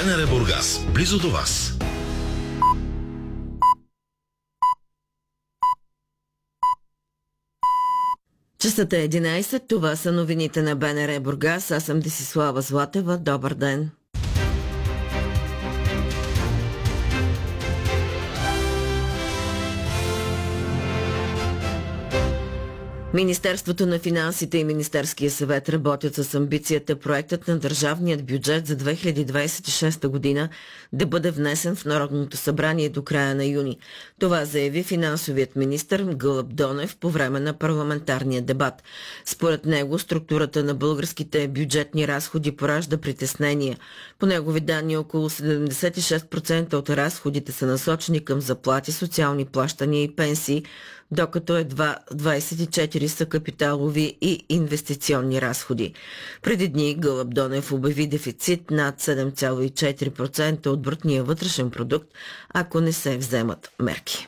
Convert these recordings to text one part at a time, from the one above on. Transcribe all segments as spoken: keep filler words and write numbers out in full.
БНР Бургас, близо до вас. Часът е единайсет. Това са новините на БНР Бургас. Аз съм Десислава Златева. Добър ден. Министерството на финансите и Министерския съвет работят с амбицията проектът на държавният бюджет за две хиляди двадесет и шеста година да бъде внесен в Народното събрание до края на юни. Това заяви финансовият министър Гълъб Донев по време на парламентарния дебат. Според него структурата на българските бюджетни разходи поражда притеснения. По негови данни около седемдесет и шест процента от разходите са насочени към заплати, социални плащания и пенсии, докато едва двадесет и четири са капиталови и инвестиционни разходи. Преди дни Гълъб Донев обяви дефицит над седем цяло и четири процента от брутния вътрешен продукт, ако не се вземат мерки.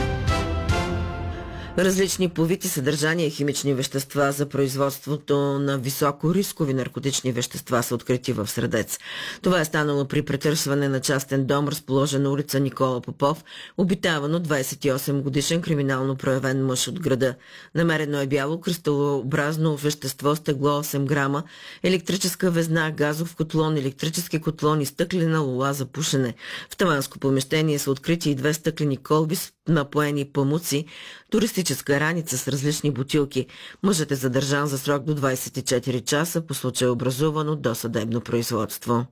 Различни по вид и съдържание химични вещества за производството на високорискови наркотични вещества са открити в Средец. Това е станало при претърсване на частен дом, разположен на улица Никола Попов, обитаван от двадесет и осем годишен криминално проявен мъж от града. Намерено е бяло кристалообразно вещество с тегло осем грама, електрическа везна, газов котлон, електрически котлон и стъклена лула за пушене. В таманско помещение са открити и две стъклени колби с напоени памуци, туристическа раница с различни бутилки. Мъжът е задържан за срок до двадесет и четири часа, по случай образувано досъдебно производство.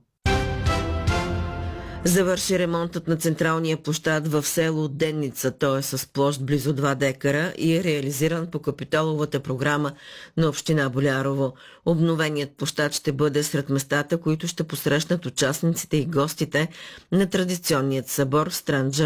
Завърши ремонтът на централния площад в село Денница. Той е с площ близо два декара и е реализиран по капиталовата програма на община Болярово. Обновеният площад ще бъде сред местата, които ще посрещнат участниците и гостите на традиционният събор в Странджа